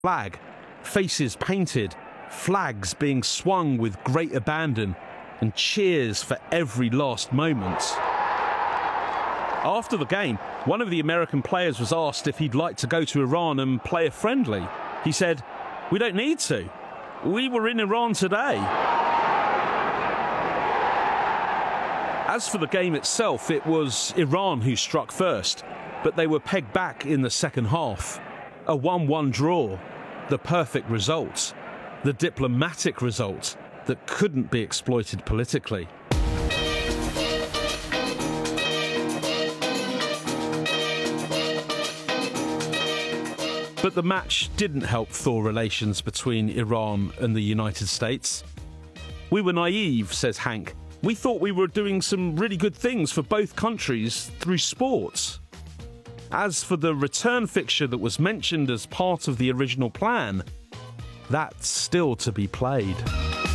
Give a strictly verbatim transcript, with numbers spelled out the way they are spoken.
flag, faces painted, flags being swung with great abandon, and cheers for every last moment. After the game, one of the American players was asked if he'd like to go to Iran and play a friendly. He said, "We don't need to. We were in Iran today." As for the game itself, it was Iran who struck first, but they were pegged back in the second half. A one one draw, the perfect result, the diplomatic result that couldn't be exploited politically. But the match didn't help thaw relations between Iran and the United States. "We were naive," says Hank. "We thought we were doing some really good things for both countries through sports." As for the return fixture that was mentioned as part of the original plan, that's still to be played.